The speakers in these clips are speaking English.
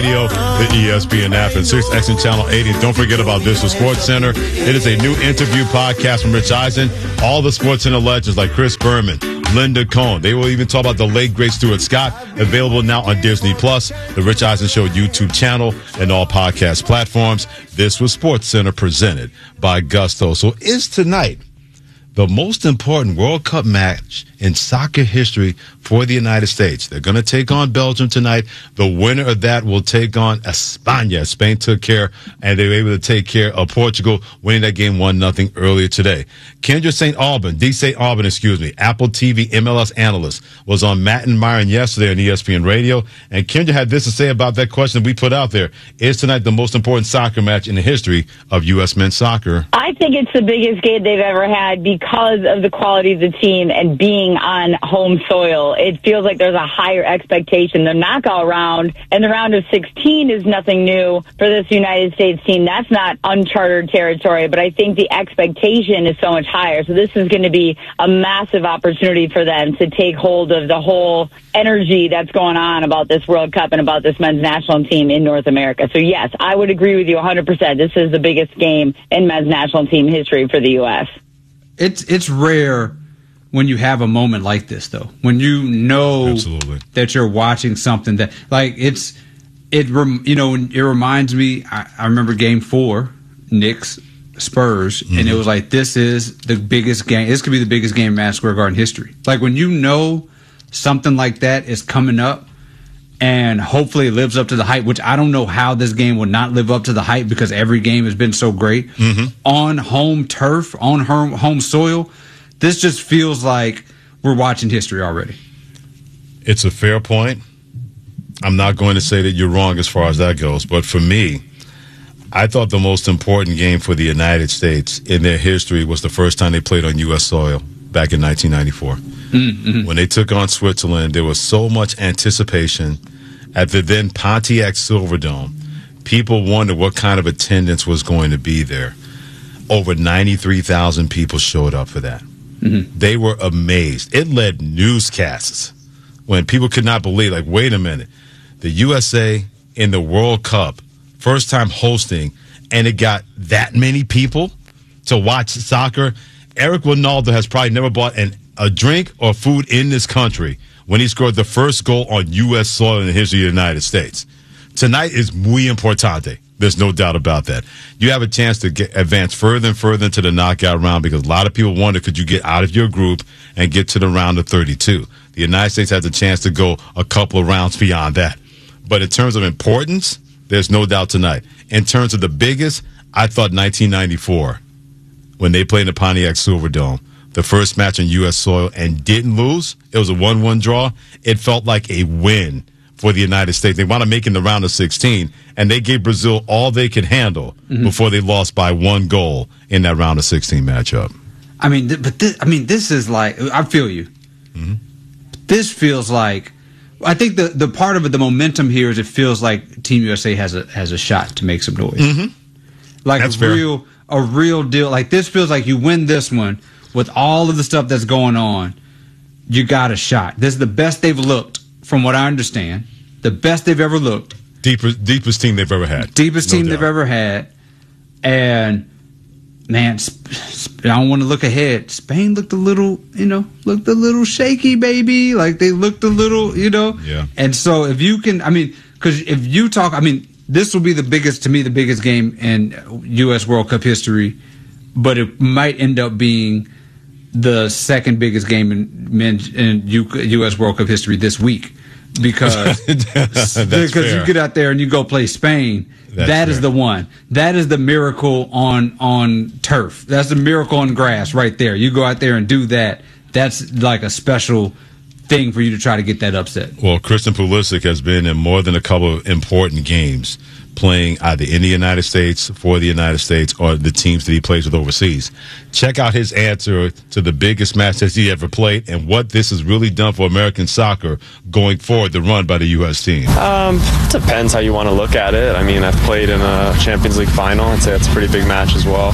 Radio, the ESPN app, and SiriusXM Channel 80. And don't forget about this with Sports Center. It is a new interview podcast from Rich Eisen. All the Sports Center legends like Chris Berman, Linda Cohn. They will even talk about the late, great Stuart Scott. Available now on Disney Plus, the Rich Eisen Show YouTube channel, and all podcast platforms. This was Sports Center presented by Gusto. So is tonight the most important World Cup match in soccer history for the United States. They're going to take on Belgium tonight. The winner of that will take on España. Spain took care, and they were able to take care of Portugal, winning that game 1-0 earlier today. Kendra St. Alban, Apple TV MLS analyst, was on Matt and Myron yesterday on ESPN Radio, and Kendra had this to say about that question we put out there. Is tonight the most important soccer match in the history of U.S. men's soccer? I think it's the biggest game they've ever had because of the quality of the team and being on home soil. It feels like there's a higher expectation. The knockout round and the round of 16 is nothing new for this United States team. That's not uncharted territory, but I think the expectation is so much higher. So this is going to be a massive opportunity for them to take hold of the whole energy that's going on about this World Cup and about this men's national team in North America. So yes, I would agree with you 100%. This is the biggest game in men's national team history for the U.S. It's rare when you have a moment like this, though. When you know Absolutely. That you're watching something that, like, it reminds me. I remember Game 4, Knicks Spurs, and it was like, this is the biggest game. This could be the biggest game in Madison Square Garden history. Like, when you know something like that is coming up, and hopefully it lives up to the hype, which I don't know how this game would not live up to the hype because every game has been so great. On home turf, on home soil, this just feels like we're watching history already. It's a fair point. I'm not going to say that you're wrong as far as that goes, but for me, I thought the most important game for the United States in their history was the first time they played on U.S. soil back in 1994. When they took on Switzerland, there was so much anticipation at the then Pontiac Silverdome. People wondered what kind of attendance was going to be there. Over 93,000 people showed up for that. They were amazed. It led newscasts when people could not believe, like, wait a minute, the USA in the World Cup, first time hosting, and it got that many people to watch soccer. Eric Ronaldo has probably never bought a drink or food in this country when he scored the first goal on U.S. soil in the history of the United States. Tonight is muy importante. There's no doubt about that. You have a chance to advance further and further into the knockout round because a lot of people wonder, could you get out of your group and get to the round of 32? The United States has a chance to go a couple of rounds beyond that. But in terms of importance, there's no doubt tonight. In terms of the biggest, I thought 1994, when they played in the Pontiac Silverdome, the first match on U.S. soil, and didn't lose. It was a 1-1 draw. It felt like a win for the United States. They wound up making the round of 16, and they gave Brazil all they could handle before they lost by 1 goal in that round of 16 matchup. I mean, this is like, I feel you. This feels like, I think the part of it, the momentum here is it feels like Team USA has a shot to make some noise. Like That's a real deal. Like, this feels like you win this one with all of the stuff that's going on, you got a shot. This is the best they've looked, from what I understand. The best they've ever looked. Deepest team they've ever had. Deepest team they've ever had. And, man, I don't want to look ahead. Spain looked a little shaky, baby. Like, they looked a little, Yeah. And so if you can, because if you talk, this will be the biggest game in U.S. World Cup history, but it might end up being the second biggest game in U.S. World Cup history this week because you get out there and you go play Spain. That is the one. That is the miracle on turf. That's the miracle on grass right there. You go out there and do that. That's like a special thing for you to try to get that upset. Well, Christian Pulisic has been in more than a couple of important games playing either in the United States, for the United States, or the teams that he plays with overseas. Check out his answer to the biggest match that he ever played and what this has really done for American soccer going forward, the run by the U.S. team. Depends how you want to look at it. I've played in a Champions League final. I'd say it's a pretty big match as well.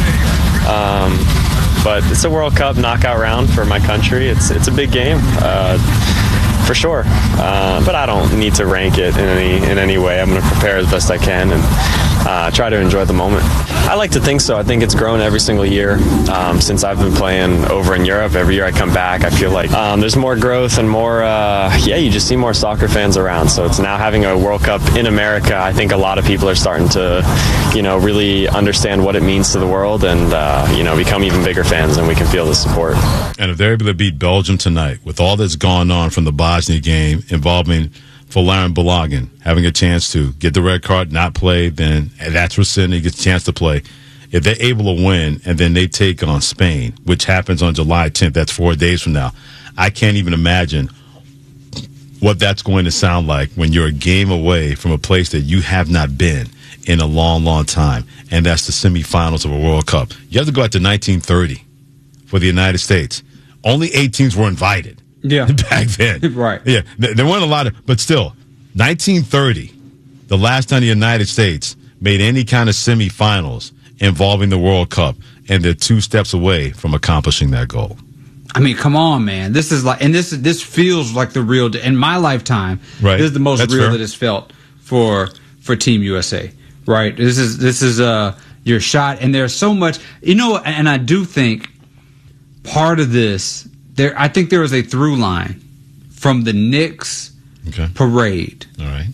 But it's a World Cup knockout round for my country. It's a big game. for sure. But I don't need to rank it in any way. I'm going to prepare as best I can and try to enjoy the moment. I like to think so. I think it's grown every single year since I've been playing over in Europe. Every year I come back, I feel like there's more growth and more, you just see more soccer fans around. So it's now having a World Cup in America. I think a lot of people are starting to, really understand what it means to the world and, become even bigger fans, and we can feel the support. And if they're able to beat Belgium tonight, with all that's gone on from the Bosnia game involving Folarin Balogun having a chance to get the red card, not play, then that's rescinded, he gets a chance to play. If they're able to win and then they take on Spain, which happens on July 10th, that's 4 days from now, I can't even imagine what that's going to sound like when you're a game away from a place that you have not been in a long, long time, and that's the semifinals of a World Cup. You have to go out to 1930 for the United States. Only 8 teams were invited. Yeah. Back then. Right. Yeah. There weren't a lot of, but still, 1930, the last time the United States made any kind of semifinals involving the World Cup, and they're 2 steps away from accomplishing that goal. I mean, come on, man. This is like, and this feels like the real, in my lifetime, right. This is the most That's real fair. that it's felt for Team USA, right? This is your shot, and there's so much, and I do think part of this, I think there is a through line from the Knicks parade All right.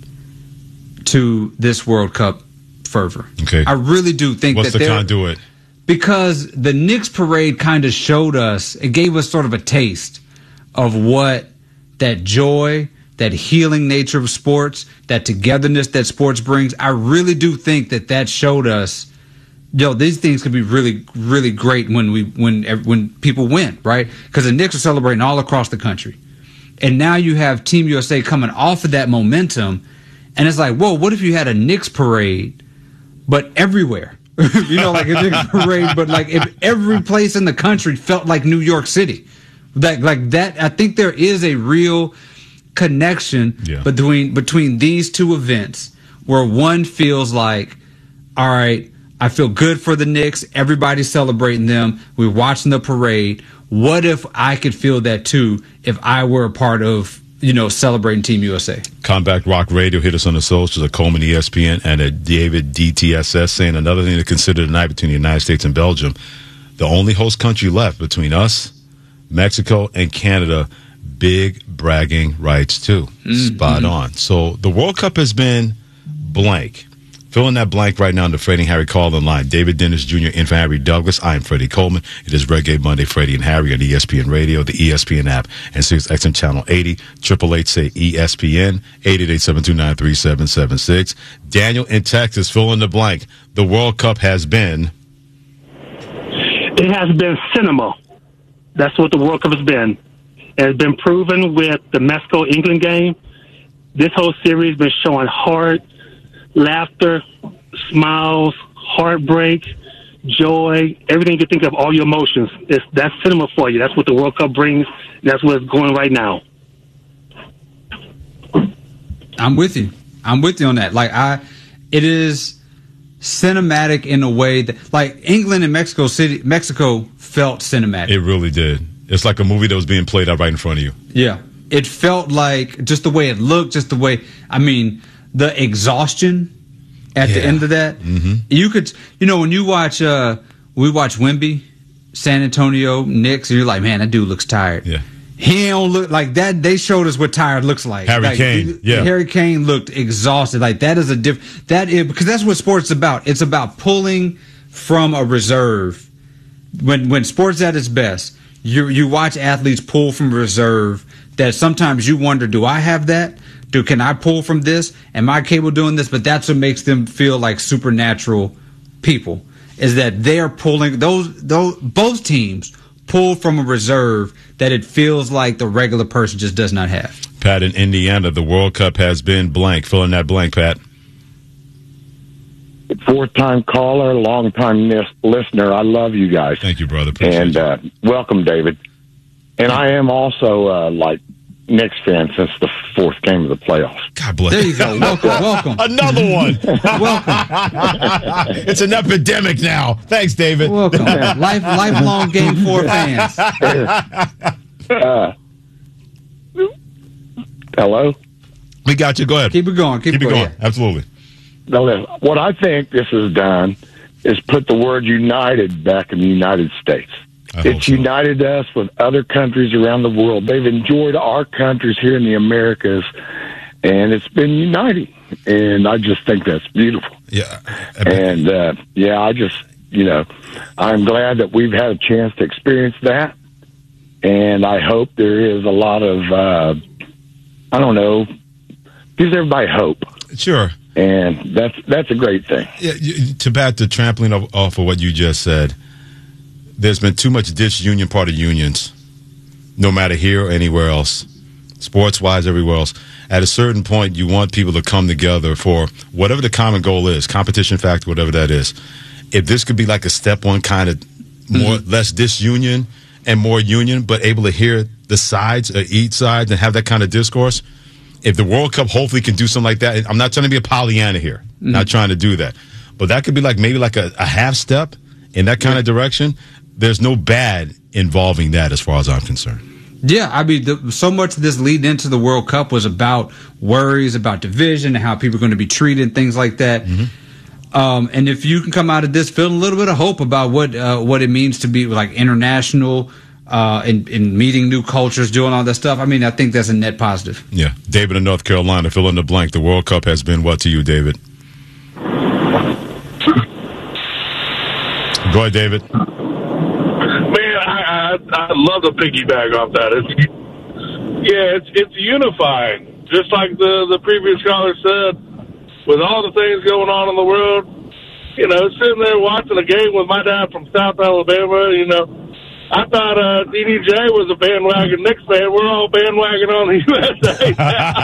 to this World Cup fervor. Okay. I really do think What's that the conduit? Because the Knicks parade kind of showed us, it gave us sort of a taste of what that joy, that healing nature of sports, that togetherness that sports brings. I really do think that showed us, these things could be really, really great when people win, right? Because the Knicks are celebrating all across the country. And now you have Team USA coming off of that momentum, and it's like, whoa, what if you had a Knicks parade, but everywhere? Like a Knicks parade, but like if every place in the country felt like New York City. Like that, I think there is a real connection between these two events where one feels like, all right, I feel good for the Knicks. Everybody's celebrating them. We're watching the parade. What if I could feel that too if I were a part of, celebrating Team USA? Combat Rock Radio hit us on the socials at Coleman ESPN and at David DTSS, saying another thing to consider tonight between the United States and Belgium. The only host country left between us, Mexico, and Canada, big bragging rights too. Spot on. So the World Cup has been blank. Fill in that blank right now on the Freddie and Harry call in line. David Dennis Jr. in for Harry Douglas. I am Freddie Coleman. It is Reggae Monday, Freddie and Harry on ESPN Radio, the ESPN app, and Sirius XM Channel 80. 888 say ESPN. 888-729-3776. Daniel in Texas, fill in the blank. The World Cup has been. It has been cinema. That's what the World Cup has been. It has been proven with the Mexico-England game. This whole series has been showing heart, laughter, smiles, heartbreak, joy, everything you can think of, all your emotions. That's cinema for you. That's what the World Cup brings. That's what's going right now. I'm with you on that. It is cinematic in a way that, like, England and Mexico felt cinematic. It really did. It's like a movie that was being played out right in front of you. Yeah. It felt like just the way it looked, just the way, the exhaustion at the end of that. Mm-hmm. You could, when you watch, we watch Wemby, San Antonio, Knicks, and you're like, man, that dude looks tired. Yeah. He don't look like that. They showed us what tired looks like. Harry Kane. Harry Kane looked exhausted. Like, that is because that's what sports is about. It's about pulling from a reserve. When sports at its best, you watch athletes pull from reserve that sometimes you wonder, do I have that? Can I pull from this? Am I capable of doing this? But that's what makes them feel like supernatural people, is that they're pulling those both teams pull from a reserve that it feels like the regular person just does not have. Pat in Indiana, the World Cup has been blank. Fill in that blank, Pat. Fourth-time caller, long-time listener. I love you guys. Thank you, brother. Appreciate and welcome, David. And I am also Knicks fan since the fourth game of the playoffs. God bless. There you go. Welcome. Another one. Welcome. It's an epidemic now. Thanks, David. Welcome. Lifelong Game 4 fans. Hello? We got you. Go ahead. Keep it going. Keep it going. Yeah. Absolutely. No, what I think this has done is put the word united back in the United States. It's united us with other countries around the world. They've enjoyed our countries here in the Americas, and it's been uniting. And I just think that's beautiful. Yeah. And, I just, I'm glad that we've had a chance to experience that. And I hope there is a lot of, gives everybody hope. Sure. And that's a great thing. Yeah, to bat the trampling off of what you just said, there's been too much disunion part of unions, no matter here or anywhere else, sports-wise, everywhere else. At a certain point, you want people to come together for whatever the common goal is, competition factor, whatever that is. If this could be like a step one kind of less disunion and more union, but able to hear the sides or each sides and have that kind of discourse, if the World Cup hopefully can do something like that, I'm not trying to be a Pollyanna here, not trying to do that, but that could be like maybe like a half step in that kind of direction. There's no bad involving that as far as I'm concerned. Yeah, I mean, so much of this leading into the World Cup was about worries about division and how people are going to be treated and things like that. And if you can come out of this feeling a little bit of hope about what it means to be like international and meeting new cultures, doing all that stuff, I mean, I think that's a net positive. Yeah. David in North Carolina, fill in the blank. The World Cup has been what to you, David? Go ahead, David. I'd love to piggyback off that. It's unifying. Just like the previous caller said, with all the things going on in the world, sitting there watching a game with my dad from South Alabama, I thought DDJ was a bandwagon Knicks fan. We're all bandwagon on the USA.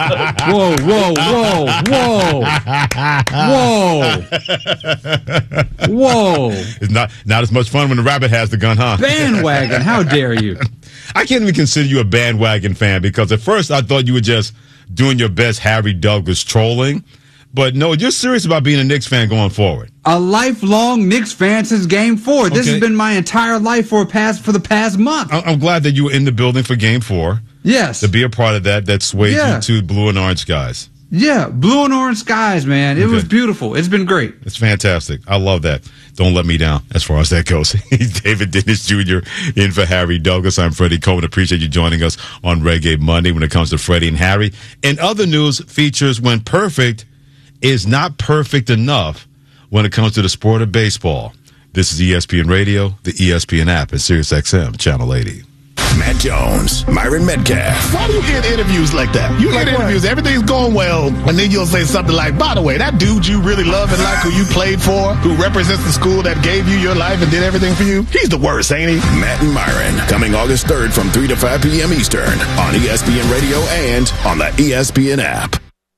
Whoa. It's not as much fun when the rabbit has the gun, huh? Bandwagon, how dare you? I can't even consider you a bandwagon fan because at first I thought you were just doing your best Harry Douglas trolling. But no, you're serious about being a Knicks fan going forward. A lifelong Knicks fan since Game 4. This has been my entire life for the past month. I'm glad that you were in the building for Game 4. Yes. To be a part of that swayed you to blue and orange skies. Yeah, blue and orange skies, man. It was beautiful. It's been great. It's fantastic. I love that. Don't let me down as far as that goes. He's David Dennis Jr. in for Harry Douglas. I'm Freddie Coleman. Appreciate you joining us on Reggae Monday when it comes to Freddie and Harry. In other news, features when perfect is not perfect enough when it comes to the sport of baseball. This is ESPN Radio, the ESPN app, and SiriusXM Channel 80. Matt Jones, Myron Metcalf. Why do you get interviews like that? You get interviews, everything's going well, and then you'll say something like, by the way, that dude you really love and like who you played for, who represents the school that gave you your life and did everything for you, he's the worst, ain't he? Matt and Myron, coming August 3rd from 3 to 5 p.m. Eastern on ESPN Radio and on the ESPN app.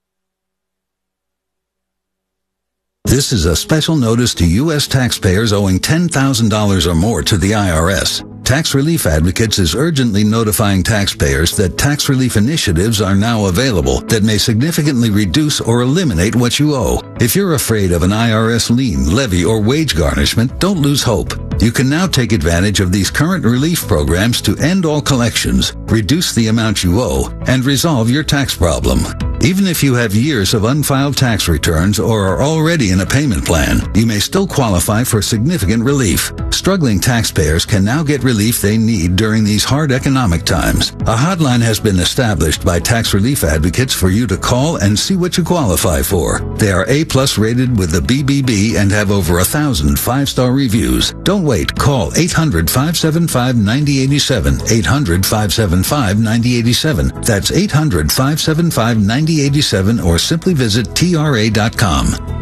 This is a special notice to U.S. taxpayers owing $10,000 or more to the IRS. Tax Relief Advocates is urgently notifying taxpayers that tax relief initiatives are now available that may significantly reduce or eliminate what you owe. If you're afraid of an IRS lien, levy, or wage garnishment, don't lose hope. You can now take advantage of these current relief programs to end all collections, reduce the amount you owe, and resolve your tax problem. Even if you have years of unfiled tax returns or are already in a payment plan, you may still qualify for significant relief. Struggling taxpayers can now get relief they need during these hard economic times. A hotline has been established by Tax Relief Advocates for you to call and see what you qualify for. They are A+ rated with the BBB and have over 1,000 5-star reviews. Don't wait. Call 800-575-9087. 800-575-9087. That's 800-575-9087 or simply visit TRA.com.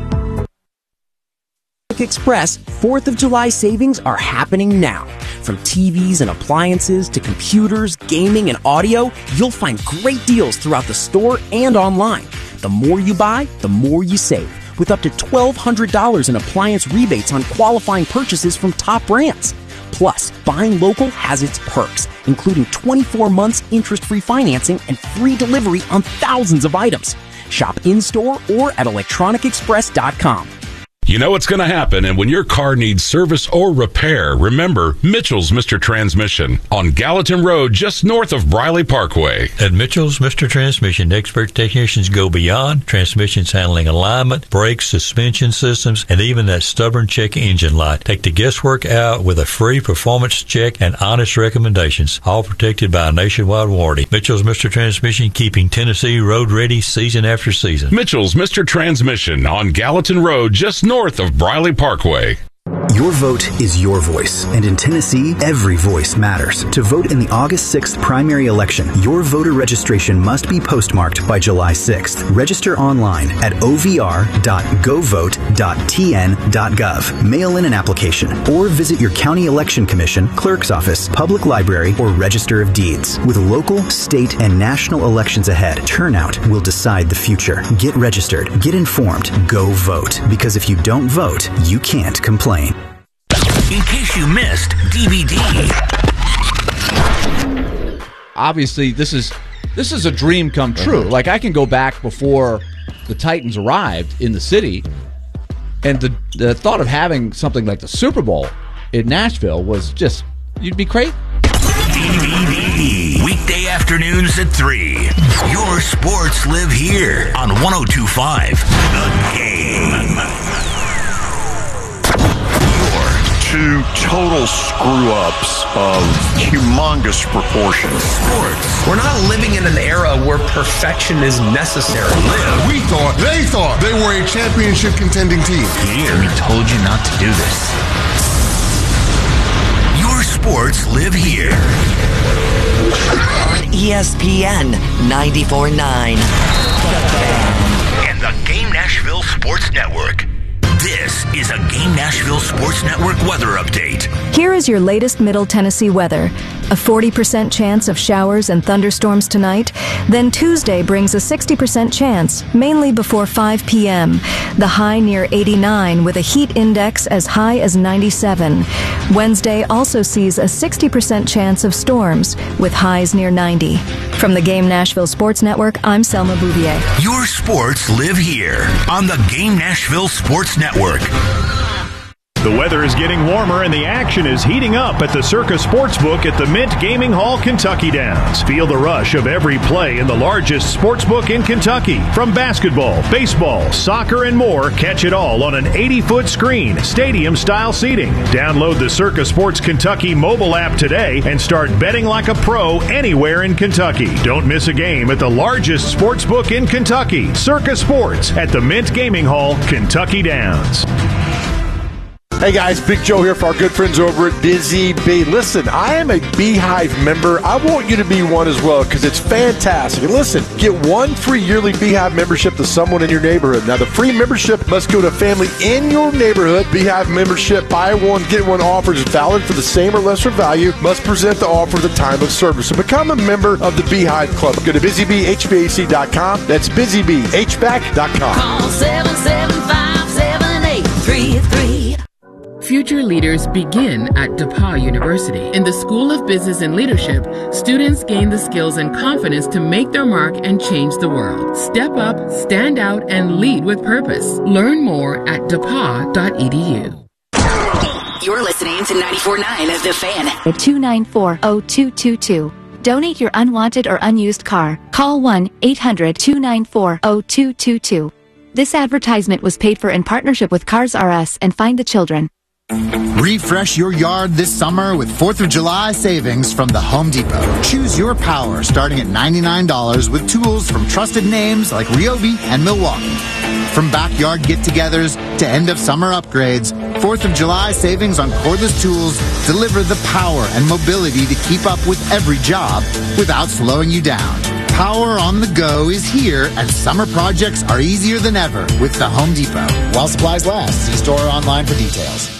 Express 4th of July savings are happening now. From TVs and appliances to computers, gaming, and audio, you'll find great deals throughout the store and online. The more you buy, the more you save, with up to $1,200 in appliance rebates on qualifying purchases from top brands. Plus, buying local has its perks, including 24 months interest-free financing and free delivery on thousands of items. Shop in-store or at electronicexpress.com. You know what's going to happen, and when your car needs service or repair, remember Mitchell's Mr. Transmission on Gallatin Road, just north of Briley Parkway. At Mitchell's Mr. Transmission, expert technicians go beyond transmissions handling alignment, brakes, suspension systems, and even that stubborn check engine light. Take the guesswork out with a free performance check and honest recommendations, all protected by a nationwide warranty. Mitchell's Mr. Transmission, keeping Tennessee road ready season after season. Mitchell's Mr. Transmission on Gallatin Road, just north of Briley Parkway. Your vote is your voice, and in Tennessee, every voice matters. To vote in the August 6th primary election, your voter registration must be postmarked by July 6th. Register online at ovr.govote.tn.gov. Mail in an application, or visit your county election commission, clerk's office, public library, or register of deeds. With local, state, and national elections ahead, turnout will decide the future. Get registered, get informed, go vote. Because if you don't vote, you can't complain. In case you missed DVD. Obviously, this is a dream come true. Like, I can go back before the Titans arrived in the city, and the thought of having something like the Super Bowl in Nashville was just, you'd be crazy. DVD. Weekday afternoons at 3. Your sports live here on 102.5 The Game. Two total screw-ups of humongous proportions. Sports. We're not living in an era where perfection is necessary. They thought they were a championship contending team. Here, we told you not to do this. Your sports live here. On ESPN 94.9. And the Game Nashville Sports Network. This is a Game Nashville Sports Network weather update. Here is your latest Middle Tennessee weather. A 40% chance of showers and thunderstorms tonight. Then Tuesday brings a 60% chance, mainly before 5 p.m. The high near 89 with a heat index as high as 97. Wednesday also sees a 60% chance of storms with highs near 90. From the Game Nashville Sports Network, I'm Selma Bouvier. Your sports live here on the Game Nashville Sports Network. The weather is getting warmer and the action is heating up at the Circa Sportsbook at the Mint Gaming Hall, Kentucky Downs. Feel the rush of every play in the largest sportsbook in Kentucky. From basketball, baseball, soccer, and more, catch it all on an 80-foot screen, stadium-style seating. Download the Circa Sports Kentucky mobile app today and start betting like a pro anywhere in Kentucky. Don't miss a game at the largest sportsbook in Kentucky, Circa Sports at the Mint Gaming Hall, Kentucky Downs. Hey guys, Big Joe here for our good friends over at Busy Bee. Listen, I am a Beehive member. I want you to be one as well because it's fantastic. And listen, get one free yearly Beehive membership to someone in your neighborhood. Now, the free membership must go to a family in your neighborhood. Beehive membership, buy one, get one offer is valid for the same or lesser value. Must present the offer at the time of service. So become a member of the Beehive Club. Go to busybeehvac.com. That's busybeehvac.com. Call 775-7833. Future leaders begin at DePauw University. In the School of Business and Leadership, students gain the skills and confidence to make their mark and change the world. Step up, stand out, and lead with purpose. Learn more at depaw.edu. You're listening to 94.9 of The Fan. 294-0222. Donate your unwanted or unused car. Call 1-800-294-0222. This advertisement was paid for in partnership with Cars R Us and Find the Children. Refresh your yard this summer with 4th of July savings from the Home Depot. Choose your power starting at $99 with tools from trusted names like Ryobi and Milwaukee. From backyard get-togethers to end-of-summer upgrades, 4th of July savings on cordless tools deliver the power and mobility to keep up with every job without slowing you down. Power on the go is here, and summer projects are easier than ever with the Home Depot. While supplies last, see store or online for details.